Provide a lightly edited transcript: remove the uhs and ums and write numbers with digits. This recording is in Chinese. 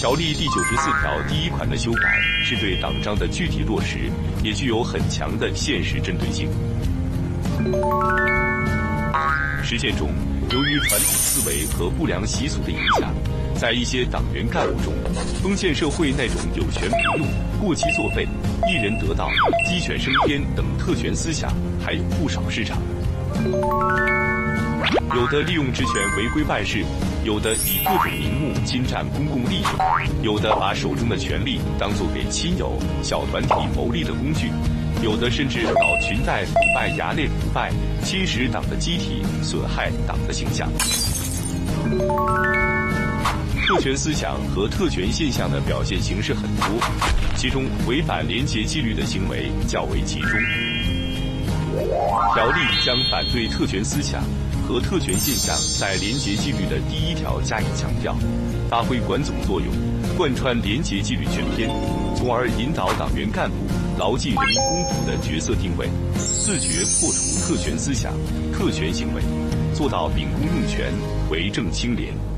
条例第94条第1款的修改是对党章的具体落实，也具有很强的现实针对性。实践中，由于传统思维和不良习俗的影响，在一些党员干部中，封建社会那种有权不用、过期作废、一人得道、鸡犬升天等特权思想还有不少市场。有的利用职权违规办事，有的以各种名目侵占公共利益，有的把手中的权力当作给亲友、小团体谋利的工具，有的甚至搞裙带腐败、衙内腐败，侵蚀党的机体，损害党的形象。特权思想和特权现象的表现形式很多，其中违反廉洁纪律的行为较为集中。条例将反对特权思想和特权现象在廉洁纪律的第1条加以强调，发挥管总作用，贯穿廉洁纪律全篇，从而引导党员干部牢记人民公仆的角色定位，自觉破除特权思想、特权行为，做到秉公用权、为政清廉。